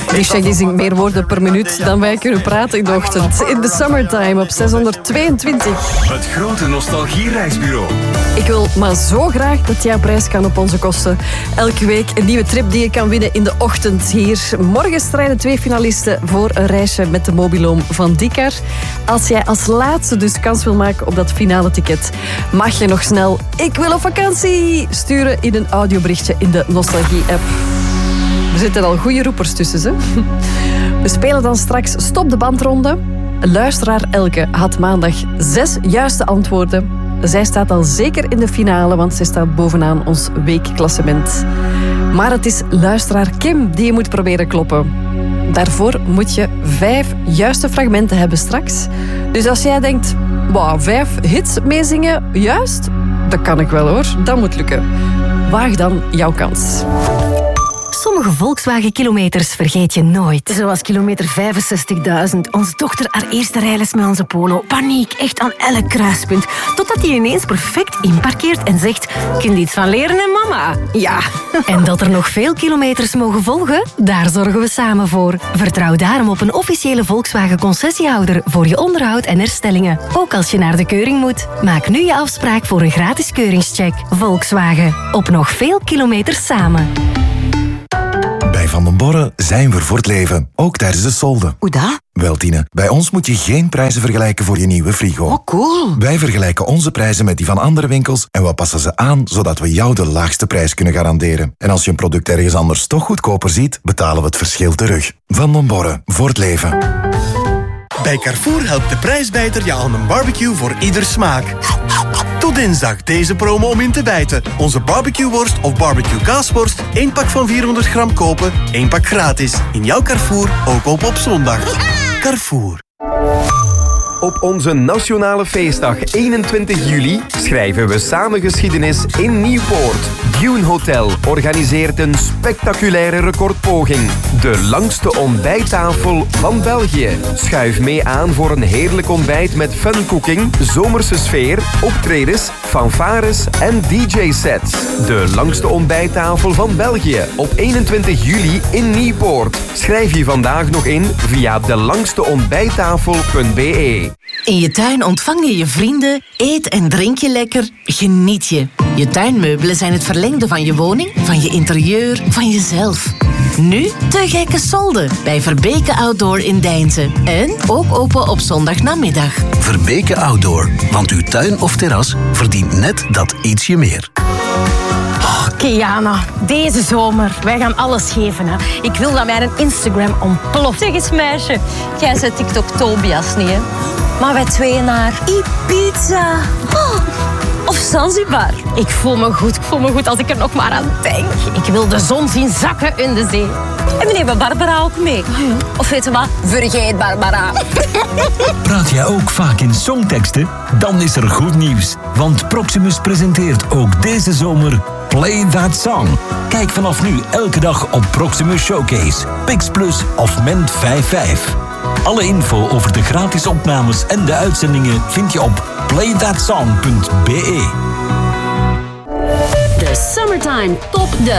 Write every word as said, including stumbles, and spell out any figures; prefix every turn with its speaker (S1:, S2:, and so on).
S1: Die Shaggy zingt meer woorden per minuut dan wij kunnen praten in de ochtend. In the summertime op zeshonderdtweeëntwintig.
S2: Het grote nostalgiereisbureau.
S1: Ik wil maar zo graag dat jouw prijs kan op onze kosten. Elke week een nieuwe trip die je kan winnen in de ochtend hier. Morgen strijden twee finalisten voor een reisje met de mobiloom van Dikar. Als jij als laatste dus kans wil maken op dat finale ticket, mag je nog snel "Ik wil op vakantie" sturen in een audioberichtje in de Nostalgie-app. Er zitten al goede roepers tussen, hè? We spelen dan straks Stop de bandronde. Luisteraar Elke had maandag zes juiste antwoorden. Zij staat al zeker in de finale, want zij staat bovenaan ons weekklassement. Maar het is luisteraar Kim die je moet proberen kloppen. Daarvoor moet je vijf juiste fragmenten hebben straks. Dus als jij denkt, wow, vijf hits meezingen, juist, dat kan ik wel hoor, dat moet lukken. Waag dan jouw kans.
S3: Sommige Volkswagen-kilometers vergeet je nooit. Zoals kilometer vijfenzestigduizend. Onze dochter haar eerste rijles met onze Polo. Paniek, echt aan elk kruispunt. Totdat hij ineens perfect inparkeert en zegt: "Kind iets van leren en mama." Ja. En dat er nog veel kilometers mogen volgen? Daar zorgen we samen voor. Vertrouw daarom op een officiële Volkswagen-concessiehouder voor je onderhoud en herstellingen. Ook als je naar de keuring moet. Maak nu je afspraak voor een gratis keuringscheck. Volkswagen. Op nog veel kilometers samen.
S4: Bij Van den Borre zijn we voor het leven, ook tijdens de solden.
S5: Hoe dat?
S4: Wel, Tine, bij ons moet je geen prijzen vergelijken voor je nieuwe frigo.
S5: Oh, cool.
S4: Wij vergelijken onze prijzen met die van andere winkels en we passen ze aan, zodat we jou de laagste prijs kunnen garanderen. En als je een product ergens anders toch goedkoper ziet, betalen we het verschil terug. Van den Borre, voor het leven.
S6: Bij Carrefour helpt de prijsbijter je aan een barbecue voor ieder smaak. Tot dinsdag deze promo om in te bijten. Onze barbecueworst of barbecue kaasworst, één pak van vierhonderd gram kopen, één pak gratis. In jouw Carrefour, ook op op zondag. Carrefour.
S7: Op onze nationale feestdag eenentwintig juli schrijven we samen geschiedenis in Nieuwpoort. Dune Hotel organiseert een spectaculaire recordpoging. De langste ontbijttafel van België. Schuif mee aan voor een heerlijk ontbijt met funcooking, zomerse sfeer, optredens, fanfares en D J-sets. De langste ontbijttafel van België op eenentwintig juli in Nieuwpoort. Schrijf je vandaag nog in via de langste ontbijttafel punt b e.
S8: In je tuin ontvang je je vrienden, eet en drink je lekker, geniet je. Je tuinmeubelen zijn het verlengde van je woning, van je interieur, van jezelf. Nu de gekke solden bij Verbeke Outdoor in Deinze. En ook open op zondagnamiddag.
S9: Verbeke Outdoor, want uw tuin of terras verdient net dat ietsje meer.
S10: Oh, Kiana, deze zomer, wij gaan alles geven. Hè. Ik wil dat mijn Instagram ontploft.
S11: Zeg eens meisje, jij zet TikTok Tobias niet, hè? Maar wij tweeën naar Ibiza. Oh, of Zanzibar.
S10: Ik voel me goed, ik voel me goed als ik er nog maar aan denk. Ik wil de zon zien zakken in de zee.
S11: En we nemen Barbara ook mee. Of weet je wat? Vergeet Barbara.
S12: Praat jij ook vaak in songteksten? Dan is er goed nieuws. Want Proximus presenteert ook deze zomer Play That Song. Kijk vanaf nu elke dag op Proximus Showcase, Pix Plus of Ment vijfenvijftig. Alle info over de gratis opnames en de uitzendingen vind je op play that song punt b e.
S13: De Summertime Top de